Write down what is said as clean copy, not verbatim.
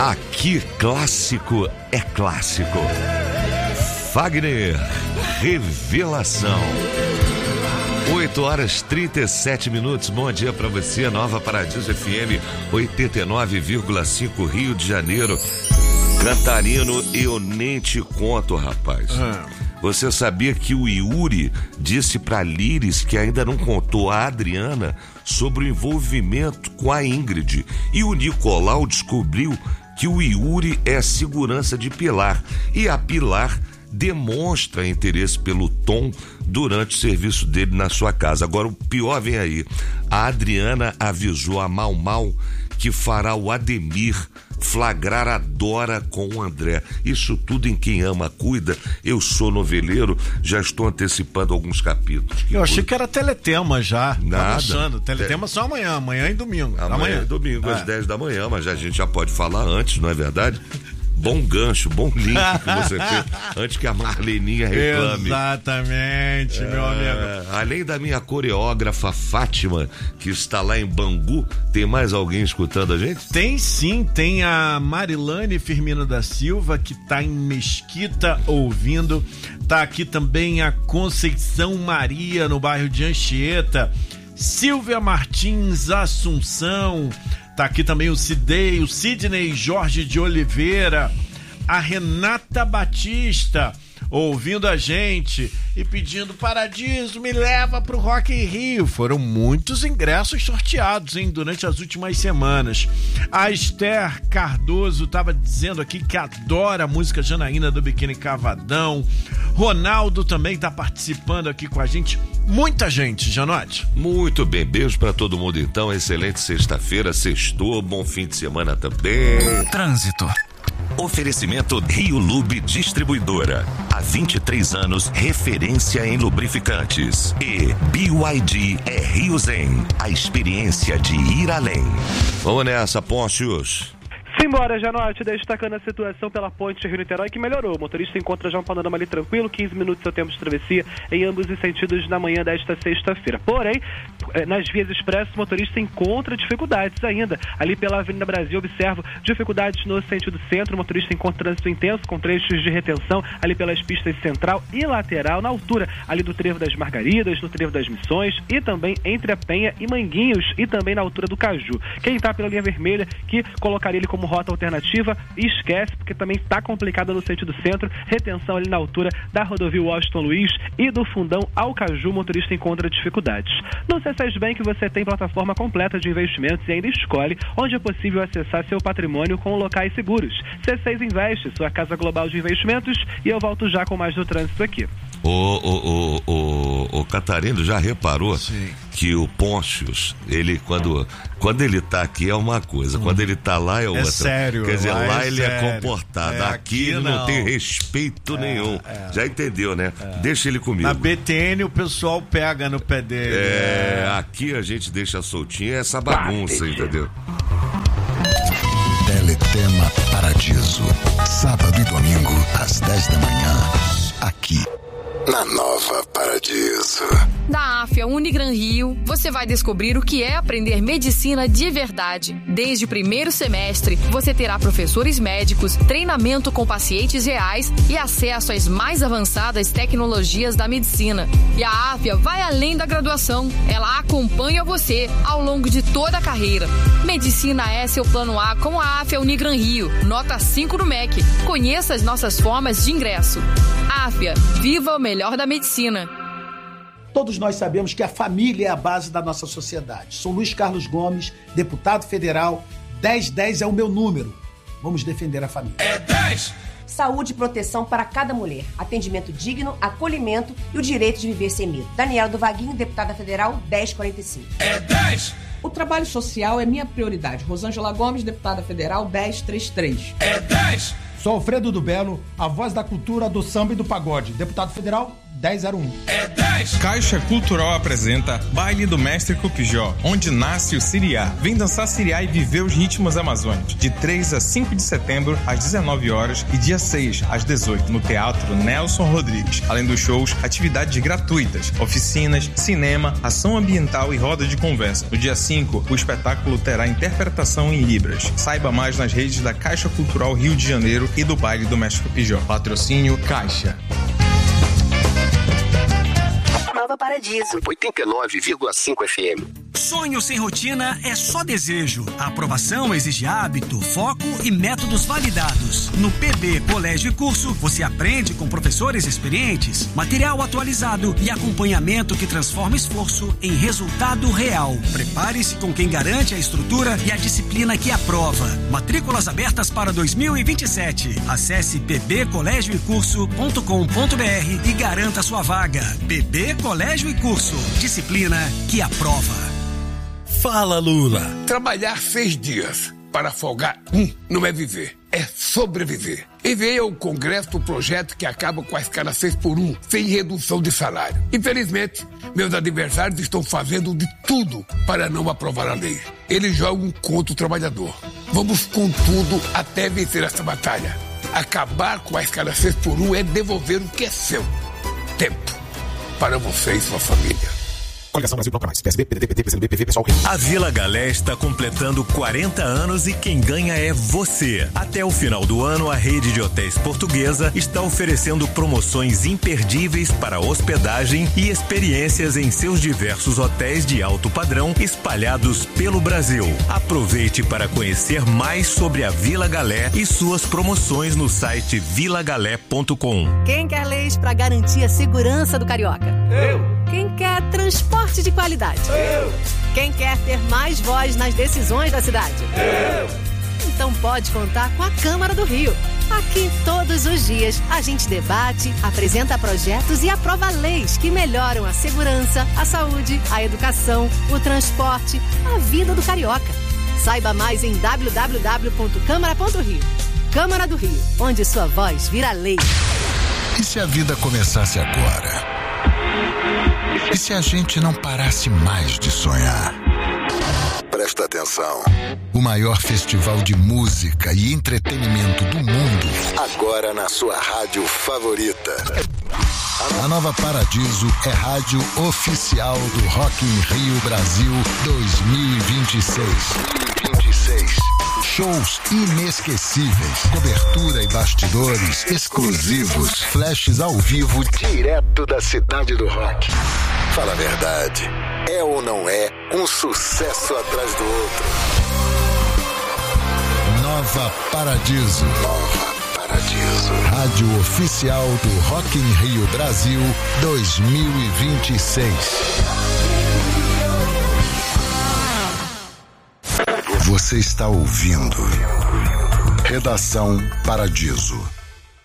Aqui clássico é clássico. Fagner, Revelação. 8h37. Bom dia pra você, Nova Paradiso FM 89,5 Rio de Janeiro. Cantarino, eu nem te conto, rapaz. Você sabia que o Yuri disse pra Liris que ainda não contou a Adriana sobre o envolvimento com a Ingrid? E o Nicolau descobriu que o Yuri é segurança de Pilar e a Pilar demonstra interesse pelo Tom durante o serviço dele na sua casa. Agora o pior vem aí. A Adriana avisou a Mau Mau que fará o Ademir flagrar a Dora com o André. Isso tudo em Quem Ama Cuida. Eu sou noveleiro, já estou antecipando alguns capítulos. Eu achei que era Teletema já. Nada. Teletema só amanhã e domingo. Amanhã e domingo, às 10 da manhã, mas a gente já pode falar antes, não é verdade? Bom gancho, bom link que você fez antes que a Marleninha reclame. Exatamente, meu amigo. Além da minha coreógrafa Fátima, que está lá em Bangu, tem mais alguém escutando a gente? Tem sim, tem a Marilane Firmino da Silva, que tá em Mesquita ouvindo. Tá aqui também a Conceição Maria, no bairro de Anchieta. Silvia Martins Assunção. Tá aqui também o Sidney Jorge de Oliveira, a Renata Batista ouvindo a gente e pedindo: Paradiso, me leva pro Rock in Rio. Foram muitos ingressos sorteados, hein, durante as últimas semanas. A Esther Cardoso tava dizendo aqui que adora a música Janaína do Biquíni Cavadão. Ronaldo também tá participando aqui com a gente. Muita gente, Janote. Muito bem, beijo pra todo mundo então. Excelente sexta-feira, sextou, bom fim de semana também. Trânsito. Oferecimento Rio Lube Distribuidora. Há 23 anos, referência em lubrificantes. E BYD é Rio Zen. A experiência de ir além. Vamos nessa, Pôncios. Simbora, Janote, destacando a situação pela ponte Rio-Niterói, que melhorou. O motorista encontra já um panorama ali tranquilo, 15 minutos seu tempo de travessia em ambos os sentidos na manhã desta sexta-feira. Porém, nas vias expressas, o motorista encontra dificuldades ainda. Ali pela Avenida Brasil, observo dificuldades no sentido centro. O motorista encontra trânsito intenso, com trechos de retenção ali pelas pistas central e lateral, na altura ali do Trevo das Margaridas, no Trevo das Missões e também entre a Penha e Manguinhos e também na altura do Caju. Quem está pela linha vermelha, que colocaria ele como rota alternativa, esquece, porque também está complicada no sentido centro, retenção ali na altura da rodovia Washington Luiz e do Fundão ao Caju, o motorista encontra dificuldades. No C6 Bank você tem plataforma completa de investimentos e ainda escolhe onde é possível acessar seu patrimônio com locais seguros. C6 Investe, sua casa global de investimentos, e eu volto já com mais do trânsito aqui. O Catarino já reparou? Sim. Que o Pôncios, ele quando ele tá aqui é uma coisa, quando ele tá lá é outra. É sério. Quer dizer, lá ele sério. é comportado, aqui ele não tem respeito nenhum. Já entendeu, né? Deixa ele comigo. Na BTN o pessoal pega no pé dele. Aqui a gente deixa soltinho essa bagunça, entendeu? Teletema Paradiso, sábado e domingo às 10 da manhã, aqui na Nova Paradiso. Da AFIA Unigran Rio, você vai descobrir o que é aprender medicina de verdade. Desde o primeiro semestre, você terá professores médicos, treinamento com pacientes reais e acesso às mais avançadas tecnologias da medicina. E a AFIA vai além da graduação. Ela acompanha você ao longo de toda a carreira. Medicina é seu plano A com a AFIA Unigran Rio. Nota 5 no MEC. Conheça as nossas formas de ingresso. AFIA, viva o melhor da medicina. Todos nós sabemos que a família é a base da nossa sociedade. Sou Luiz Carlos Gomes, deputado federal. 1010 é o meu número. Vamos defender a família. É 10! Saúde e proteção para cada mulher. Atendimento digno, acolhimento e o direito de viver sem medo. Daniela do Vaguinho, deputada federal, 1045. É 10! O trabalho social é minha prioridade. Rosângela Gomes, deputada federal, 1033. É 10! Sou Alfredo do Belo, a voz da cultura, do samba e do pagode. Deputado federal, 1001. É 10! Caixa Cultural apresenta Baile do Mestre Cupijó, onde nasce o Siriá. Vem dançar Siriá e viver os ritmos amazônicos. De 3 a 5 de setembro, às 19 horas e dia 6, às 18, no Teatro Nelson Rodrigues. Além dos shows, atividades gratuitas, oficinas, cinema, ação ambiental e roda de conversa. No dia 5, o espetáculo terá interpretação em Libras. Saiba mais nas redes da Caixa Cultural Rio de Janeiro e do Baile do Mestre Cupijó. Patrocínio Caixa. Nova Paradiso 89,5 FM. Sonho sem rotina é só desejo. A aprovação exige hábito, foco e métodos validados. No PB Colégio e Curso, você aprende com professores experientes, material atualizado e acompanhamento que transforma esforço em resultado real. Prepare-se com quem garante a estrutura e a disciplina que aprova. Matrículas abertas para 2027. Acesse pbcolégioecurso.com.br e garanta sua vaga. PB Colégio e Curso. Disciplina que aprova. Fala, Lula. Trabalhar 6 dias para folgar não é viver, é sobreviver. Enviei ao Congresso o projeto que acaba com a escala 6x1, sem redução de salário. Infelizmente, meus adversários estão fazendo de tudo para não aprovar a lei. Eles jogam contra o trabalhador. Vamos com tudo até vencer essa batalha. Acabar com a escala 6x1 é devolver o que é seu. Tempo para você e sua família. Coligação Brasil Bloco Mais. PSB, PDT, PT, PCdoB, PV, Pessoal. A Vila Galé está completando 40 anos e quem ganha é você. Até o final do ano, a rede de hotéis Portuguesa está oferecendo promoções imperdíveis para hospedagem e experiências em seus diversos hotéis de alto padrão espalhados pelo Brasil. Aproveite para conhecer mais sobre a Vila Galé e suas promoções no site vilagalé.com. Quem quer leis para garantir a segurança do carioca? Eu! Quem quer transporte de qualidade? Eu! Quem quer ter mais voz nas decisões da cidade? Eu! Então pode contar com a Câmara do Rio. Aqui, todos os dias, a gente debate, apresenta projetos e aprova leis que melhoram a segurança, a saúde, a educação, o transporte, a vida do carioca. Saiba mais em www.câmara.rio. Câmara do Rio, onde sua voz vira lei. E se a vida começasse agora? E se a gente não parasse mais de sonhar? Presta atenção. O maior festival de música e entretenimento do mundo, agora na sua rádio favorita. A Nova Paradiso é rádio oficial do Rock in Rio Brasil 2026. Shows inesquecíveis, cobertura e bastidores exclusivos, flashes ao vivo direto da cidade do rock. Fala a verdade, é ou não é um sucesso atrás do outro? Nova Paradiso. Nova Paradiso. Rádio oficial do Rock in Rio Brasil 2026. Você está ouvindo Redação Paradiso.